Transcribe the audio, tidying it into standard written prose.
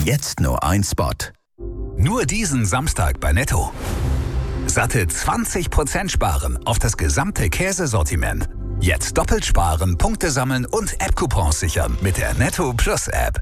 Jetzt nur ein Spot. Nur diesen Samstag bei Netto. Satte 20% sparen auf das gesamte Käsesortiment. Jetzt doppelt sparen, Punkte sammeln und App-Coupons sichern mit der Netto Plus App.